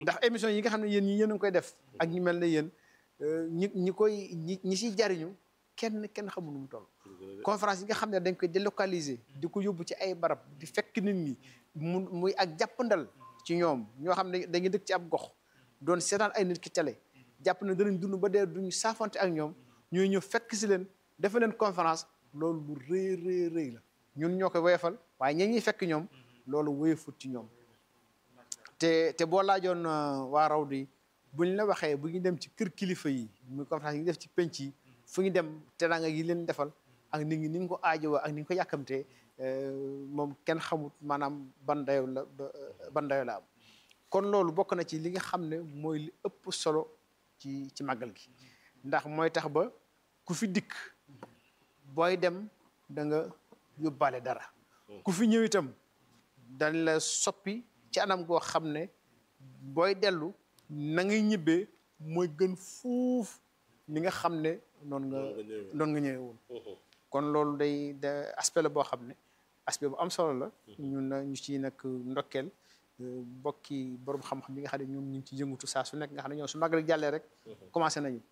ndax émission yi nga xam ne yéen ñi yéen a ngi koy def ak ñu mel ne yéen ñi siy jariñu kenn xamul nu mu toll. conférence yi nga xam ne dañ koy délocaliser di ko yóbbu ci ay barab di fekk nit ñi muy ak jàppandal ci ñoom ñoo xam ne dañuy dëkk ci ab gox doon seetaan ay nit ki télé jàpp ne danañ dund ba dee duñu saafante ak ñoom ñooy ñëw fekk si leen defe leen conférence loolu lu rëy la ñun ñoo koy woyefal waaye ñi ñuy fekk ñoom loolu woyefut ci ñoom te boo laajoon waa Rawdu yi buñ la waxee bu ñu dem ci kër kilifa yi muy conférence yi ñu def ci penc yi fu ñu dem teraanga yi leen defal ak nit ñi ni nga ko aajowoo ak ni nga ko yàkkamtee moom kenn xamut maanaam ban dayo la am kon loolu bokk na ci li nga xam ne mooy li ëpp solo ci màggal gi ndax mooy tax ba ku fi dikk booy dem da nga yóbbaale dara ku fi ñëw itam dañ la soppi ci anam goo xam ne booy dellu na ngay ñibbee mooy gën fuuf ni nga xam ne noonu nga ñëwee woon kon loolu day aspect la boo xam ne aspect bu am solo la ñu ci nag ndokkeel bokki borom xam-xam yi nga xam ne ñoom ñu ngi ci yëngutu saa su nekk nga xam ne ñoom su màggal jàllee rek commencé nañu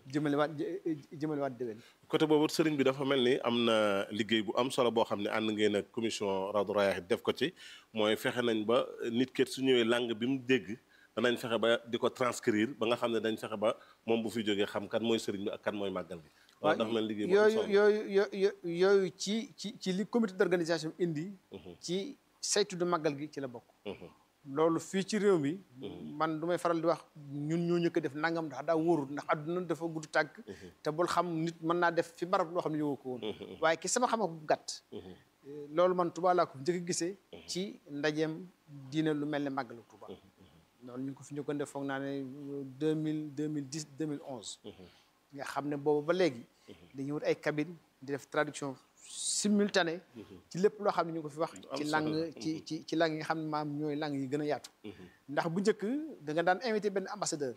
jëmalewaat déwén. côté boobu sëriñ bi dafa mel ni am na liggéey bu am solo boo xam ne ànd ngeen ak commission Rawdu Rayaahin def ko ci mooy fexe nañ ba nit ket su ñëwee langue bi mu dégg danañ fexe ba di ko transcrire ba nga xam ne dañ fexe ba moom bu fi jógee xam kan mooy sëriñ bi ak kan mooy màggal bi. waaw dafa mel liggéey bu am solo yooyu ci li comité d'organisation indi. ci saytu du màggal gi ci la bokk. loolu fii ci réew mi man du may faral di wax ñun ñoo ñëkk def nangam ndax daa wóorul ndax adduna dafa gudd tàgg te bul xam nit mën naa def fi barab loo xam ne yowoo ko woon waaye ki sama xam-xam bu gàtt loolu man Touba laa ko njëkk a gisee ci ndajeem diine lu mel ne màggalu Touba loolu ñu ngi ko fi njëkkoon def foog naa ne 2010 2011 nga xam ne boobu ba léegi dañuy wut ay cabine di def traduction simultanée ci lépp loo xam ne ñu ko fi wax ci langue ci langue yi nga xam ne maam ñooy langue yi gën a yaatu ndax bu njëkk da nga daan invité benn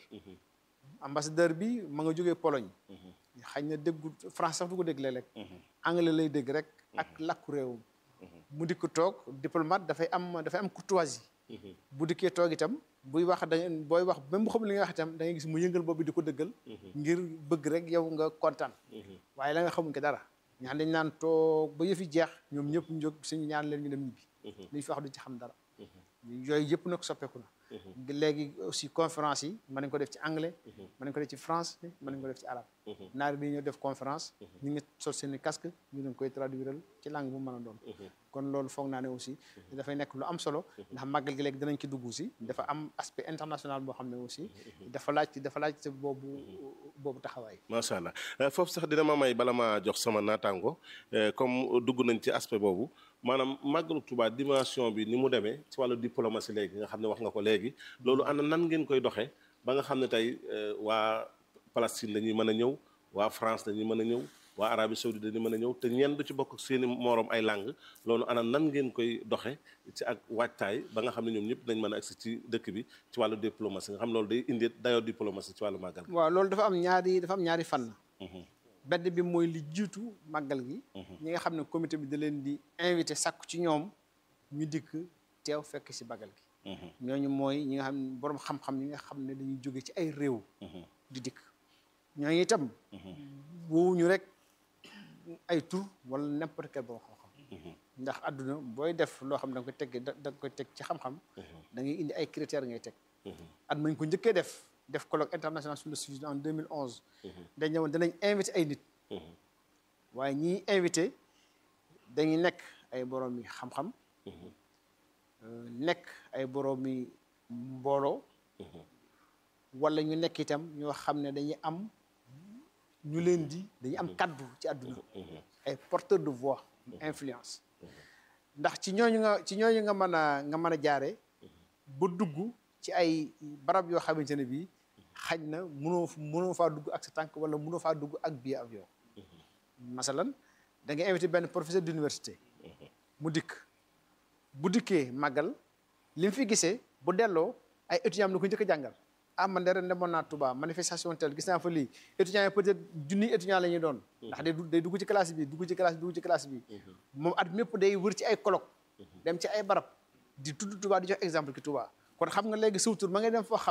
ambassadeur bi ma nga jógee Pologne xëy na déggu France sax du ko dégg léeg-léeg anglais lay dégg rek ak làkku réewum mu dikk toog diplomate dafay am courtoisie bu dikkee toog itam booy wax même bu xam li nga wax itam da ngay gis mu yëngal boobu di ko dëggal ngir bëgg rek yow nga kontaan waaye la nga xamuñ ko dara ñaan dañ naan toog ba yëfi jeex ñoom ñëpp ñu jóg suñu ñaan leen ñu dem ñibbi liñ fi wax du ci xam dara yooyu yëpp nag soppeeku na léegi aussi conférence yi mën nañ ko def ci anglais mën nañ ko def ci français mën nañ ko def ci arabe naari bi ñoo def conférence ñu ngi sol seeni casque ñu leen koy traduiral ci langue bu mën a doon kon loolu foog naa ne aussi dafay nekk lu am solo ndax màggal gi léegi danañ ci dugg si dafa am aspect international boo xam ne aussi dafa laaj boobu taxawaay macha allah foofu sax dina ma may bala maa jox sama naataango comme dugg nañ ci aspect boobu maanaam màggalu Tuubaa dimension bi ni mu demee ci wàllu diplomatie léegi nga xam ne wax nga ko léegi loolu ana nan ngeen koy doxee ba nga xam ne tey waa Palestine dañuy mën a ñëw waa France dañuy mën a ñëw waa Arabie Saoudite dañuy mën a ñëw te ñenn du ci bokk seeni moroom ay langue loolu ana nan ngeen koy doxe ci ak waajtaay ba nga xam ne ñoom ñëpp dañ mën a agsi ci dëkk bi ci wàllu diplomatie nga xam loolu day indi dayoo diplomatie ci wàllu màggal waaw loolu dafa am ñaari fànn benn bi mooy li jiitu màggal gi ñi nga xam ne comité bi da leen di invité sàkku ci ñoom ñu dikk teew fekk si màggal gi ñooñu mooy ñi nga xam ne borom xam-xam yi nga xam ne dañuy jóge ci ay réew di dikk ñooñu itam woowuñu rek ay tur wala n'importe quel borom xam-xam ndax àdduna booy def loo xam ne da nga koy teg ci xam-xam da ngay indi ay critères ngay teg at mañ ko njëkkee def colloque international sur le sujet en 2011 dañ ñëwoon danañ invité ay nit waaye ñiy invité dañuy nekk ay borom yi xam-xam nekk ay borom yi mbooloo wala ñu nekk itam ñoo xam ne dañuy am ñu leen di dañuy am kaddu ci àdduna ay porteur de voix influence ndax ci ñooñu nga mën a jaare ba dugg ci ay barab yoo xamante ne bii xaj na mënoo faa dugg ak sa tànk wala mënoo faa dugg ak billet avion masalan da nga invité benn professeur d'université mu dikk bu dikkee màggal li mu fi gisee bu delloo ay étudiants am na ko njëkk a jàngal man de ren demoon naa Touba manifestation tel gis naa fa lii étudiants yi peut-être junniy étudiants la ñuy doon ndax day dugg ci classe bi dugg ci classe bi moom at mépp day wër ci ay colloque dem ci ay barab di tudd Touba di jox exemple ki Touba kon xam nga léegi suutur ma ngay dem foo xam